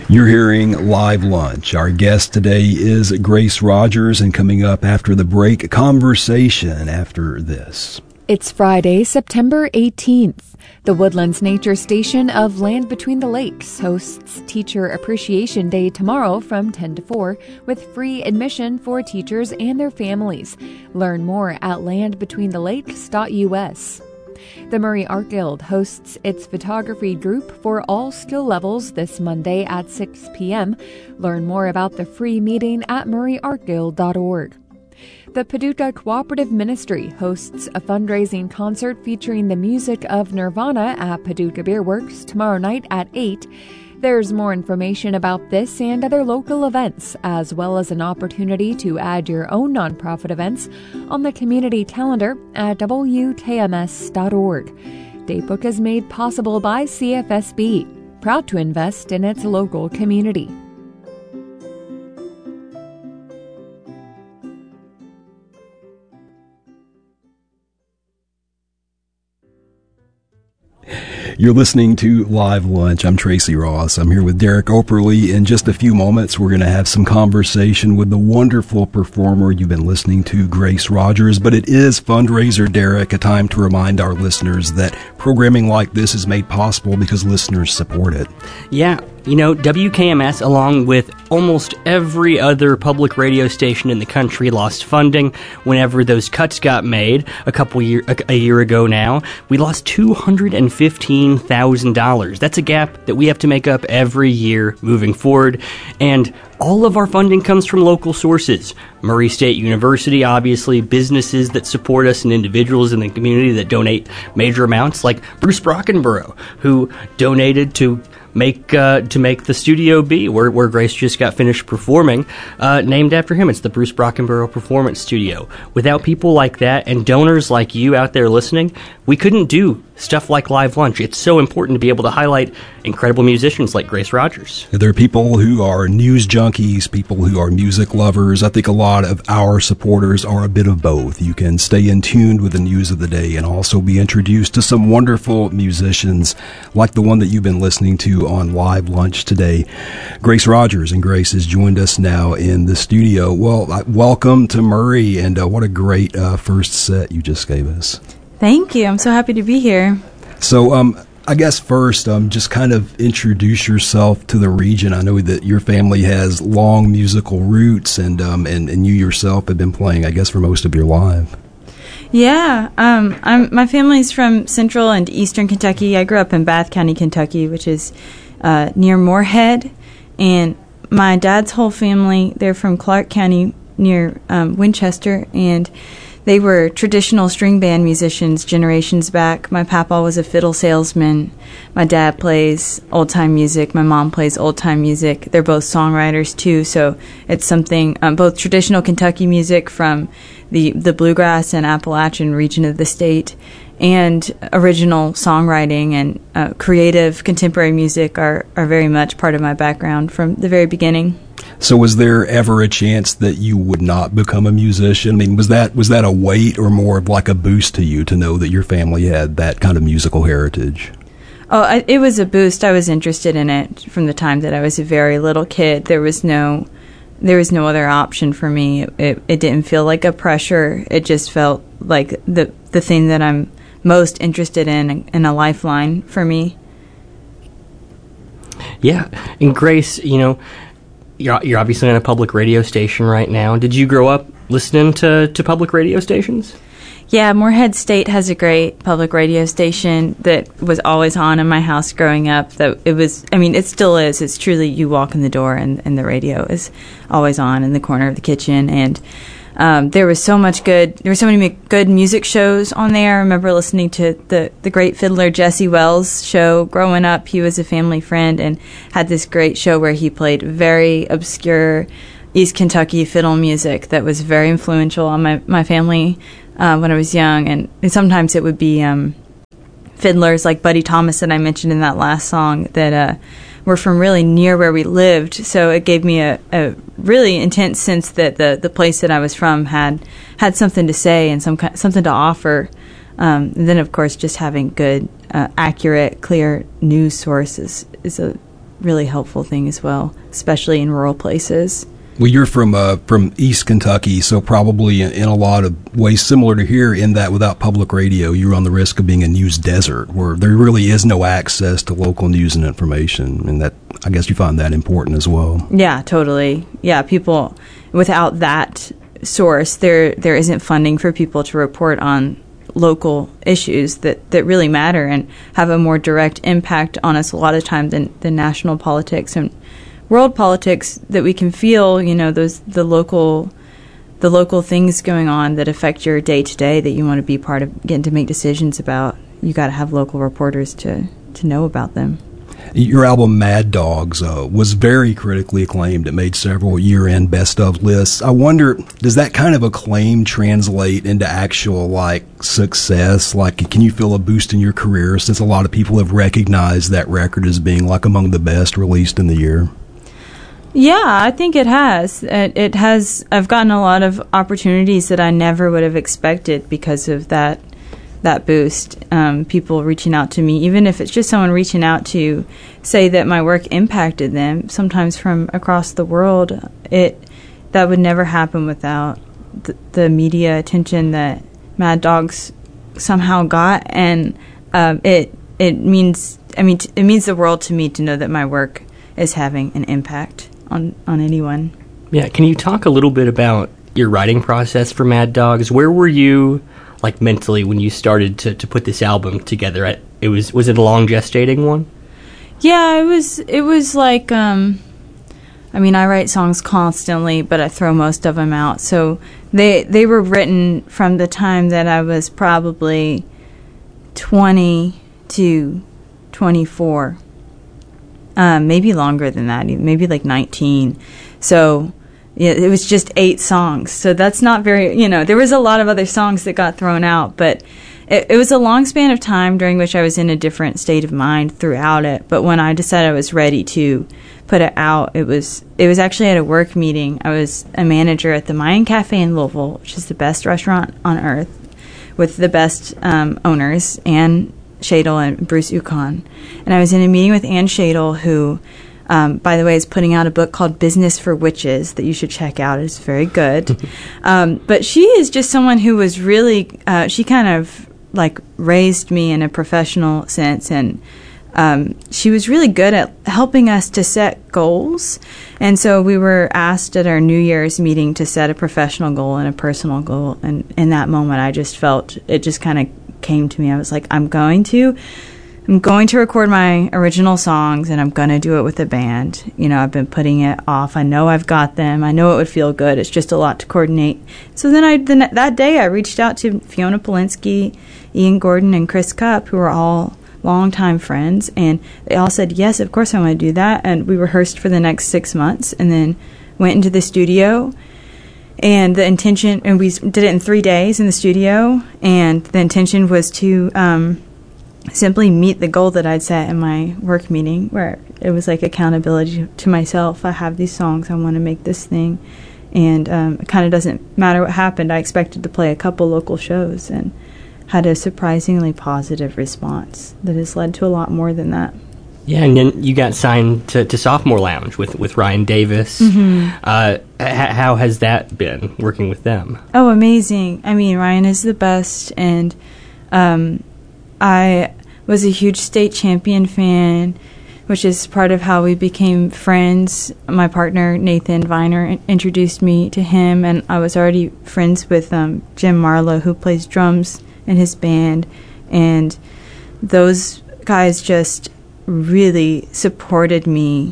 You're hearing Live Lunch. Our guest today is Grace Rogers, and coming up after the break, conversation after this. It's Friday, September 18th. The Woodlands Nature Station of Land Between the Lakes hosts Teacher Appreciation Day tomorrow from 10 to 4 with free admission for teachers and their families. Learn more at landbetweenthelakes.us. The Murray Art Guild hosts its photography group for all skill levels this Monday at 6 p.m. Learn more about the free meeting at murrayartguild.org. The Paducah Cooperative Ministry hosts a fundraising concert featuring the music of Nirvana at Paducah Beer Works tomorrow night at 8. There's more information about this and other local events, as well as an opportunity to add your own nonprofit events on the community calendar at wkms.org. Daybook is made possible by CFSB, proud to invest in its local community. You're listening to Live Lunch. I'm Tracy Ross. I'm here with Derek Operly. In just a few moments, we're going to have some conversation with the wonderful performer you've been listening to, Grace Rogers. But it is Fundraiser, Derek, a time to remind our listeners that programming like this is made possible because listeners support it. Yeah. You know, WKMS, along with almost every other public radio station in the country, lost funding whenever those cuts got made a year ago now. We lost $215,000. That's a gap that we have to make up every year moving forward. And all of our funding comes from local sources. Murray State University, obviously, businesses that support us and individuals in the community that donate major amounts, like Bruce Brockenborough, who donated to make the Studio B, where Grace just got finished performing, named after him. It's the Bruce Brockenborough Performance Studio. Without people like that and donors like you out there listening, we couldn't do stuff like Live Lunch. It's so important to be able to highlight incredible musicians like Grace Rogers. There are people who are news junkies, people who are music lovers. I think a lot of our supporters are a bit of both. You can stay in tune with the news of the day and also be introduced to some wonderful musicians like the one that you've been listening to on Live Lunch today. Grace Rogers, and Grace has joined us now in the studio. Well, welcome to Murray, and what a great first set you just gave us. Thank you. I'm so happy to be here. So, I guess first, just kind of introduce yourself to the region. I know that your family has long musical roots, and you yourself have been playing, I guess, for most of your life. Yeah, my family's from central and eastern Kentucky. I grew up in Bath County, Kentucky, which is near Moorhead, and my dad's whole family, they're from Clark County near Winchester, and they were traditional string band musicians generations back. My papa was a fiddle salesman. My dad plays old-time music. My mom plays old-time music. They're both songwriters, too, so it's something, both traditional Kentucky music from the bluegrass and Appalachian region of the state, and original songwriting and creative contemporary music are very much part of my background from the very beginning. So was there ever a chance that you would not become a musician? I mean, was that a weight or more of like a boost to you to know that your family had that kind of musical heritage? Oh, it was a boost. I was interested in it from the time that I was a very little kid. There was no other option for me. It didn't feel like a pressure. It just felt like the thing that I'm most interested in and a lifeline for me. Yeah, and Grace, you know, you're obviously on a public radio station right now. Did you grow up listening to public radio stations? Yeah, Moorhead State has a great public radio station that was always on in my house growing up. That it still is. It's truly, you walk in the door and the radio is always on in the corner of the kitchen. And there were so many good music shows on there. I remember listening to the great fiddler Jesse Wells show growing up. He was a family friend and had this great show where he played very obscure East Kentucky fiddle music that was very influential on my family when I was young. And sometimes it would be fiddlers like Buddy Thomas that I mentioned in that last song that were from really near where we lived. So it gave me a really intense sense that the place that I was from had something to say and something to offer. And then, of course, just having good, accurate, clear news sources is really helpful thing as well, especially in rural places. Well, you're from East Kentucky, so probably in a lot of ways similar to here in that without public radio, you run the risk of being a news desert where there really is no access to local news and information. And that, I guess you find that important as well. Yeah, totally. Yeah, people, without that source, there isn't funding for people to report on local issues that really matter and have a more direct impact on us a lot of times than national politics and world politics that we can feel, the local things going on that affect your day to day that you want to be part of, getting to make decisions about. You got to have local reporters to know about them. Your album Mad Dogs was very critically acclaimed. It made several year-end best of lists. I wonder, does that kind of acclaim translate into actual success? Can you feel a boost in your career since a lot of people have recognized that record as being among the best released in the year? Yeah, I think it has. It has. I've gotten a lot of opportunities that I never would have expected because of that boost. People reaching out to me, even if it's just someone reaching out to say that my work impacted them, sometimes from across the world. That would never happen without the media attention that Mad Dogs somehow got, and it means the world to me to know that my work is having an impact on anyone. Yeah, can you talk a little bit about your writing process for Mad Dogs? Where were you, mentally, when you started to put this album together? Was it a long gestating one? Yeah, it was I write songs constantly, but I throw most of them out. So they were written from the time that I was probably 20 to 24. Maybe longer than that, maybe 19. So yeah, it was just 8 songs. So that's not very, there was a lot of other songs that got thrown out, but it was a long span of time during which I was in a different state of mind throughout it. But when I decided I was ready to put it out, it was actually at a work meeting. I was a manager at the Mayan Cafe in Louisville, which is the best restaurant on earth, with the best owners, Ann Shadle and Bruce Ukon. And I was in a meeting with Ann Shadle, who, by the way, is putting out a book called Business for Witches that you should check out. It's very good. But she is just someone who was really, she kind of raised me in a professional sense, and she was really good at helping us to set goals. And so we were asked at our New Year's meeting to set a professional goal and a personal goal. And in that moment, I just felt, it just kind of came to me. I was like, I'm going to record my original songs, and I'm going to do it with a band. I've been putting it off. I know I've got them. I know it would feel good. It's just a lot to coordinate. So then that day I reached out to Fiona Polinsky, Ian Gordon, and Chris Cupp, who are all longtime friends, and they all said, yes, of course I want to do that. And we rehearsed for the next 6 months and then went into the studio. And the intention, and we did it in 3 days in the studio, and the intention was to simply meet the goal that I'd set in my work meeting, where it was accountability to myself. I have these songs, I want to make this thing, and it kind of doesn't matter what happened. I expected to play a couple local shows and had a surprisingly positive response that has led to a lot more than that. Yeah, and then you got signed to Sophomore Lounge with Ryan Davis. Mm-hmm. How has that been, working with them? Oh, amazing. Ryan is the best, and I was a huge state champion fan, which is part of how we became friends. My partner, Nathan Viner, introduced me to him, and I was already friends with Jim Marlowe, who plays drums in his band, and those guys just really supported me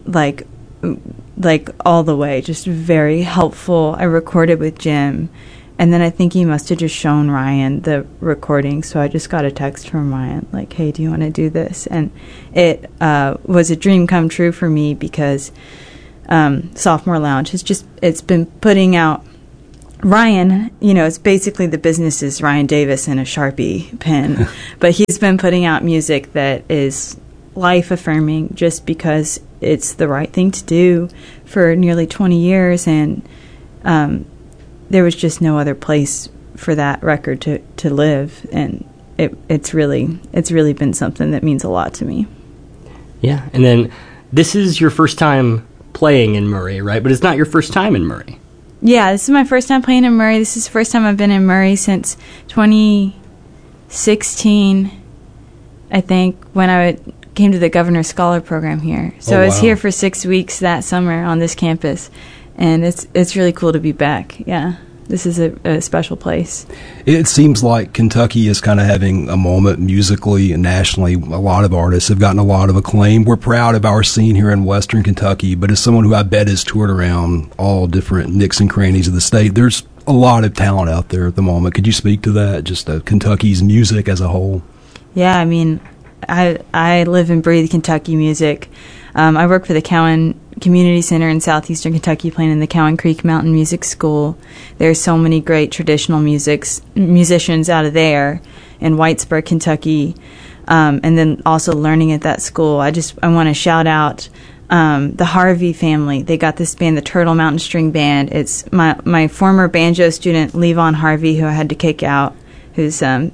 all the way, just very helpful. I recorded with Jim, and then I think he must have just shown Ryan the recording, so I just got a text from Ryan hey, do you want to do this? And it was a dream come true for me, because Sophomore Lounge it's been putting out Ryan, it's basically the business is Ryan Davis and a Sharpie pen, but he's been putting out music that is life-affirming just because it's the right thing to do for nearly 20 years, and there was just no other place for that record to live, and it's really been something that means a lot to me. Yeah, and then this is your first time playing in Murray, right? But it's not your first time in Murray. Yeah, this is my first time playing in Murray. This is the first time I've been in Murray since 2016, I think, when I came to the Governor's Scholar Program here. So I was here for 6 weeks that summer on this campus, and it's really cool to be back. Yeah, this is a special place. It seems like Kentucky is kind of having a moment musically and nationally. A lot of artists have gotten a lot of acclaim. We're proud of our scene here in Western Kentucky, but as someone who I bet has toured around all different nooks and crannies of the state, there's a lot of talent out there at the moment. Could you speak to that, just Kentucky's music as a whole? Yeah, I mean, I live and breathe Kentucky music. I work for the Cowan Community Center in southeastern Kentucky, playing in the Cowan Creek Mountain Music School. There's so many great traditional musicians out of there in Whitesburg, Kentucky, and then also learning at that school. I want to shout out the Harvey family. They got this band, the Turtle Mountain String Band. It's my former banjo student, Levon Harvey, who I had to kick out, who's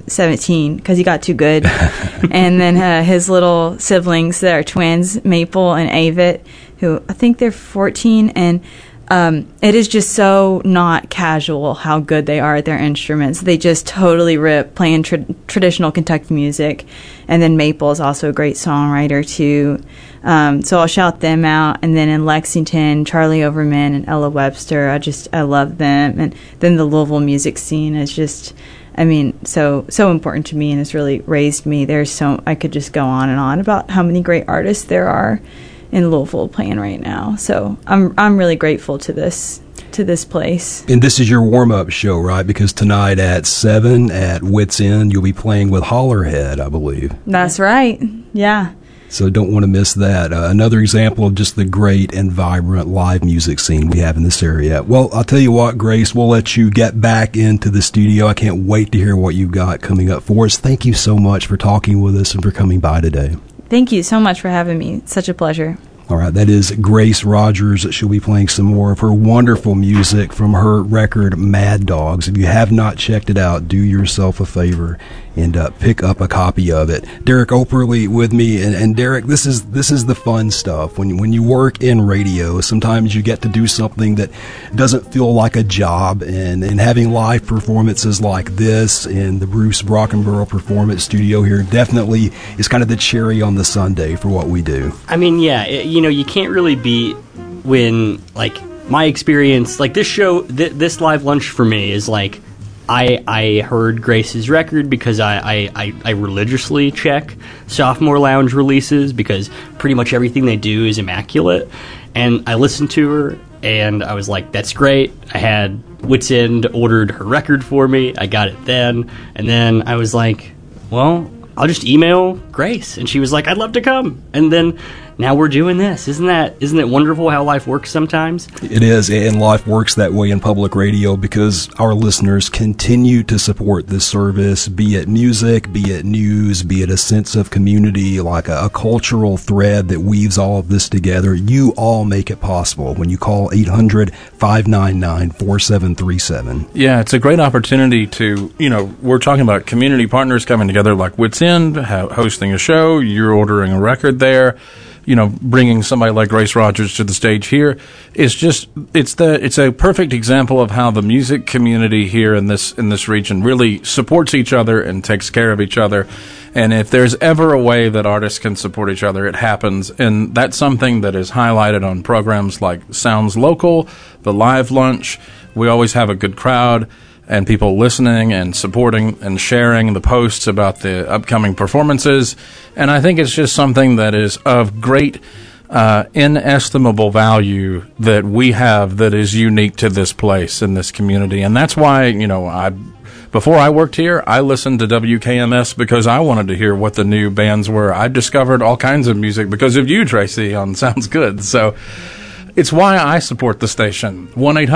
17 because he got too good. And then his little siblings that are twins, Maple and Avett, who I think they're 14. And it is just so not casual how good they are at their instruments. They just totally rip playing traditional Kentucky music. And then Maple is also a great songwriter too. So I'll shout them out. And then in Lexington, Charlie Overman and Ella Webster, I love them. And then the Louisville music scene is just, I mean, so important to me, and it's really raised me. I could just go on and on about how many great artists there are in Louisville playing right now. So I'm really grateful to this place. And this is your warm-up show, right? Because tonight at 7 at Wits End, you'll be playing with Hollerhead, I believe. That's right. Yeah. So don't want to miss that. Another example of just the great and vibrant live music scene we have in this area. Well, I'll tell you what, Grace, we'll let you get back into the studio. I can't wait to hear what you've got coming up for us. Thank you so much for talking with us and for coming by today. Thank you so much for having me. It's such a pleasure. All right, that is Grace Rogers. She'll be playing some more of her wonderful music from her record, Mad Dogs. If you have not checked it out, do yourself a favor and pick up a copy of it. Derek Operly with me, and Derek, this is the fun stuff. When you work in radio, sometimes you get to do something that doesn't feel like a job, and having live performances like this in the Bruce Brockenborough Performance Studio here definitely is kind of the cherry on the sundae for what we do. I mean, yeah, you can't really beat when, like, my experience, like this show, this live lunch for me is like, I heard Grace's record because I religiously check Sophomore Lounge releases because pretty much everything they do is immaculate. And I listened to her and I was like, that's great. I had Wits End ordered her record for me. I got it then. And then I was like, well, I'll just email Grace. And she was like, I'd love to come. And then now we're doing this. Isn't it wonderful how life works sometimes? It is, and life works that way in public radio because our listeners continue to support this service, be it music, be it news, be it a sense of community, like a cultural thread that weaves all of this together. You all make it possible when you call 800-599-4737. Yeah, it's a great opportunity to, we're talking about community partners coming together like Wits End, hosting a show, you're ordering a record there. Bringing somebody like Grace Rogers to the stage here is it's a perfect example of how the music community here in this region really supports each other and takes care of each other. And if there's ever a way that artists can support each other, it happens. And that's something that is highlighted on programs like Sounds Local, the Live Lunch. We always have a good crowd and people listening and supporting and sharing the posts about the upcoming performances. And I think it's just something that is of great inestimable value that we have that is unique to this place and this community. And that's why, before I worked here, I listened to WKMS because I wanted to hear what the new bands were. I discovered all kinds of music because of you, Tracy, on Sounds Good. So it's why I support the station.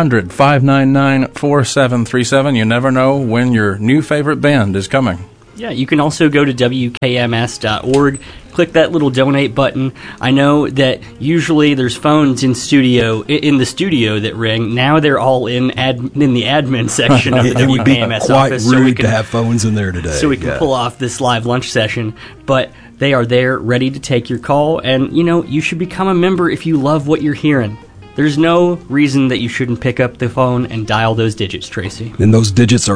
1-800-599-4737. You never know when your new favorite band is coming. Yeah, you can also go to WKMS.org, click that little donate button. I know that usually there's phones in the studio that ring. Now they're all in the admin section of the WKMS office. It would be quite rude to have phones in there today. So we can pull off this live lunch session. But They are there ready to take your call, and you should become a member if you love what you're hearing. There's no reason that you shouldn't pick up the phone and dial those digits, Tracy. And those digits are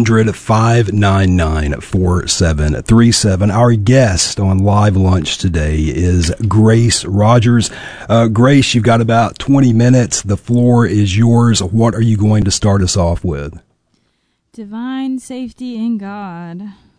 800-599-4737. Our guest on Live Lunch today is Grace Rogers. Grace, you've got about 20 minutes. The floor is yours. What are you going to start us off with? Divine safety in God.